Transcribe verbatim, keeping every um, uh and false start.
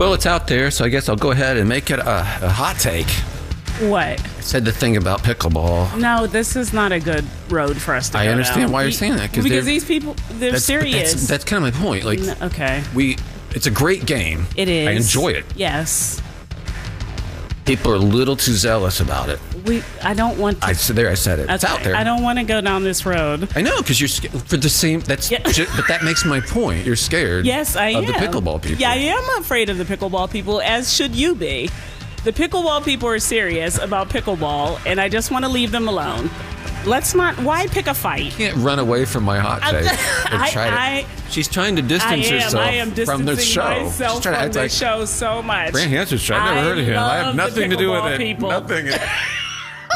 Well, it's out there, so I guess I'll go ahead and make it a, a hot take. What? I said the thing about pickleball. No, this is not a good road for us to I go understand down. why you're saying that. Because these people, they're that's, serious. That's, that's kind of my point. Like, No, okay. we, it's a great game. It is. I enjoy it. Yes. People are a little too zealous about it. We. I don't want to. I so there. I said it. okay. It's out there. I don't want to go down this road. I know, because you're sca- for the same. That's Yeah. ju- but that makes my point. You're scared. Yes, I of am. the pickleball people. Yeah, I am afraid of the pickleball people, as should you be. The pickleball people are serious about pickleball, and I just want to leave them alone. Let's not. Why pick a fight? You can't run away from my hot take. I- try to, I- she's trying to I distance am. herself I am from the distancing show. myself She's trying to from act the like show so much. Grant Hansen's. I never I heard of him. I have love the nothing to do with pickleball it. people. Nothing.